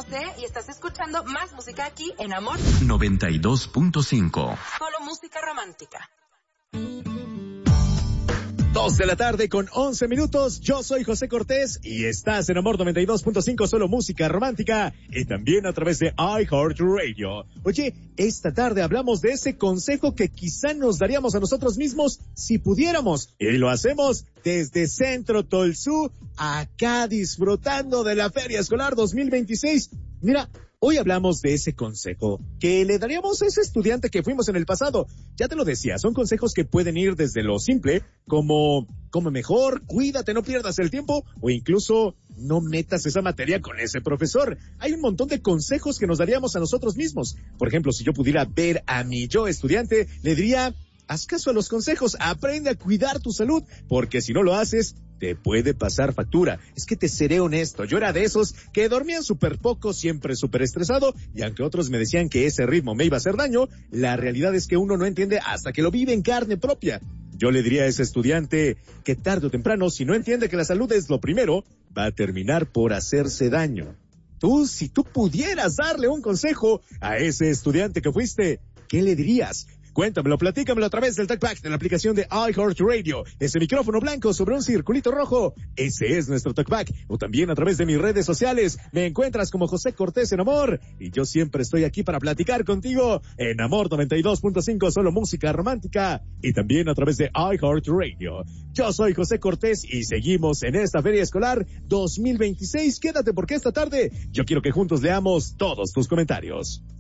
José y estás escuchando más música aquí en Amor 92.5. Solo música romántica. 2:11 p.m. Yo soy José Cortés y estás en Amor 92.5, solo música romántica y también a través de iHeartRadio. Oye, esta tarde hablamos de ese consejo que quizá nos daríamos a nosotros mismos si pudiéramos. Y lo hacemos desde Centro Tolsú, acá disfrutando de la Feria Escolar 2026. Mira, hoy hablamos de ese consejo que le daríamos a ese estudiante que fuimos en el pasado. Ya te lo decía, son consejos que pueden ir desde lo simple, como come mejor, cuídate, no pierdas el tiempo, o incluso no metas esa materia con ese profesor. Hay un montón de consejos que nos daríamos a nosotros mismos. Por ejemplo, si yo pudiera ver a mi yo estudiante, le diría: haz caso a los consejos, aprende a cuidar tu salud, porque si no lo haces, te puede pasar factura. Es que te seré honesto, yo era de esos que dormían súper poco, siempre súper estresado, y aunque otros me decían que ese ritmo me iba a hacer daño, la realidad es que uno no entiende hasta que lo vive en carne propia. Yo le diría a ese estudiante que tarde o temprano, si no entiende que la salud es lo primero, va a terminar por hacerse daño. Si tú pudieras darle un consejo a ese estudiante que fuiste, ¿qué le dirías? Cuéntamelo, platícamelo a través del TalkBack de la aplicación de iHeartRadio. Ese micrófono blanco sobre un circulito rojo, ese es nuestro TalkBack. O también a través de mis redes sociales. Me encuentras como José Cortés en Amor. Y yo siempre estoy aquí para platicar contigo en Amor 92.5, solo música romántica. Y también a través de iHeartRadio. Yo soy José Cortés y seguimos en esta Feria Escolar 2026. Quédate porque esta tarde yo quiero que juntos leamos todos tus comentarios.